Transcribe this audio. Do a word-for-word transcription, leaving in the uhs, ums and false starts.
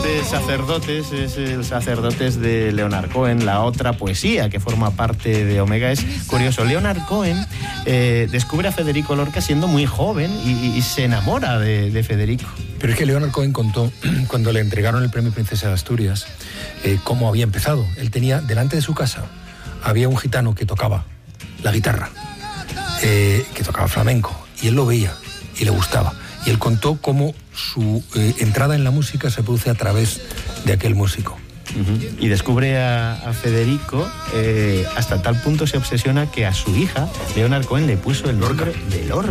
de Sacerdotes es el Sacerdotes de Leonard Cohen, la otra poesía que forma parte de Omega. Es curioso, Leonard Cohen eh, descubre a Federico Lorca siendo muy joven y, y se enamora de, de Federico. Pero es que Leonard Cohen contó, cuando le entregaron el premio Princesa de Asturias, eh, cómo había empezado. Él tenía, delante de su casa, había un gitano que tocaba la guitarra, eh, que tocaba flamenco, y él lo veía y le gustaba. Y él contó cómo su eh, entrada en la música se produce a través de aquel músico. Uh-huh. Y descubre a, a Federico, eh, hasta tal punto se obsesiona que a su hija, Leonard Cohen, le puso el nombre de Lorca.